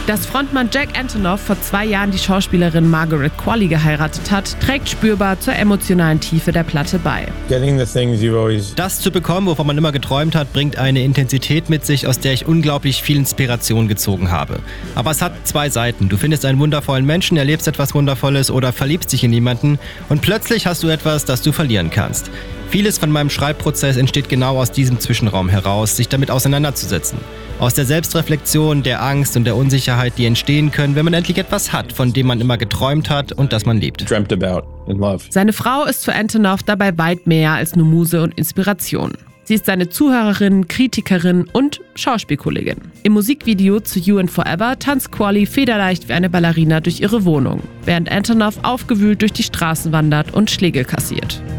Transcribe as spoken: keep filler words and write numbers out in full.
Dass Frontmann Jack Antonoff vor zwei Jahren die Schauspielerin Margaret Qualley geheiratet hat, trägt spürbar zur emotionalen Tiefe der Platte bei. Das zu bekommen, wovon man immer geträumt hat, bringt eine Intensität mit sich, aus der ich unglaublich viel Inspiration gezogen habe. Aber es hat zwei Seiten. Du findest einen wundervollen Menschen, erlebst etwas Wundervolles oder verliebst dich in jemanden und plötzlich hast du etwas, das du verlieren kannst. Vieles von meinem Schreibprozess entsteht genau aus diesem Zwischenraum heraus, sich damit auseinanderzusetzen. Aus der Selbstreflexion, der Angst und der Unsicherheit, die entstehen können, wenn man endlich etwas hat, von dem man immer geträumt hat und das man liebt. Seine Frau ist für Antonoff dabei weit mehr als nur Muse und Inspiration. Sie ist seine Zuhörerin, Kritikerin und Schauspielkollegin. Im Musikvideo zu You and Forever tanzt Qualley federleicht wie eine Ballerina durch ihre Wohnung, während Antonoff aufgewühlt durch die Straßen wandert und Schläge kassiert.